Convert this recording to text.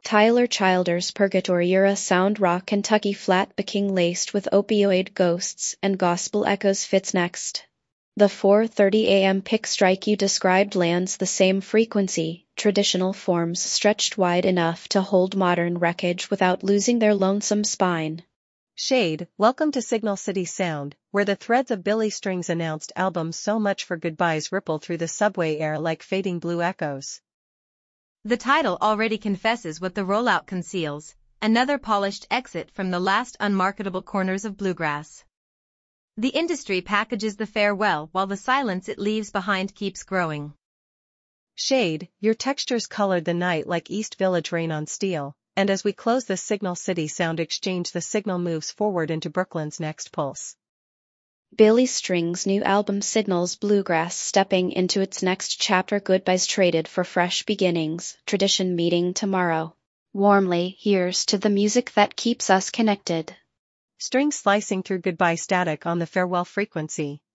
Tyler Childers' Purgatory era sound rock Kentucky Flat Backing laced with opioid ghosts and gospel echoes fits next. The 4:30 a.m. pick strike you described lands the same frequency, traditional forms stretched wide enough to hold modern wreckage without losing their lonesome spine. Shade, welcome to Signal City Sound, where the threads of Billy String's announced album So Much for Goodbyes ripple through the subway air like fading blue echoes. The title already confesses what the rollout conceals, another polished exit from the last unmarketable corners of bluegrass. The industry packages the farewell while the silence it leaves behind keeps growing. Shade, your textures colored the night like East Village rain on steel, and as we close the Signal City Sound exchange, the signal moves forward into Brooklyn's next pulse. Billy String's new album signals bluegrass stepping into its next chapter. Goodbyes traded for fresh beginnings, tradition meeting tomorrow. Warmly, here's to the music that keeps us connected. Strings slicing through goodbye static on the farewell frequency.